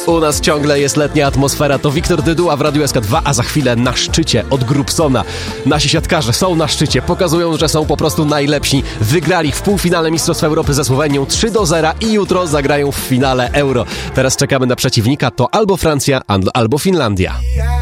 U nas ciągle jest letnia atmosfera. To Wiktor Dyduła w Radiu SK2, a za chwilę na szczycie od Grubsona. Nasi siatkarze są na szczycie, pokazują, że są po prostu najlepsi. Wygrali w półfinale Mistrzostw Europy ze Słowenią 3-0 i jutro zagrają w finale Euro. Teraz czekamy na przeciwnika, to albo Francja, albo Finlandia.